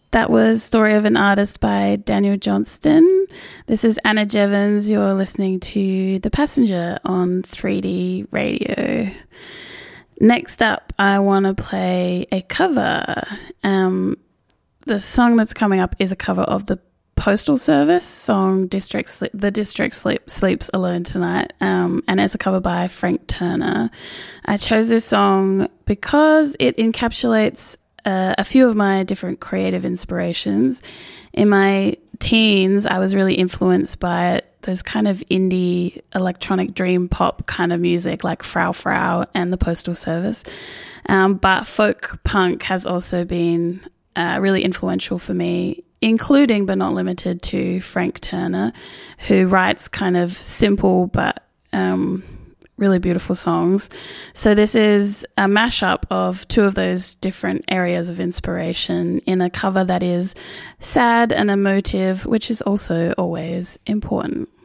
That was Story of an Artist by Daniel Johnston. This is Anna Jevons. You're listening to The Passenger on 3D Radio. Next up, I want to play a cover. The song that's coming up is a cover of the Postal Service song The District Sleeps Alone Tonight, and it's a cover by Frank Turner. I chose this song because it encapsulates a few of my different creative inspirations. In my teens, I was really influenced by those kind of indie electronic dream pop kind of music like Frau Frau and the Postal Service. But folk punk has also been really influential for me, including but not limited to Frank Turner, who writes kind of simple but really beautiful songs. So this is a mashup of two of those different areas of inspiration in a cover that is sad and emotive, which is also always important.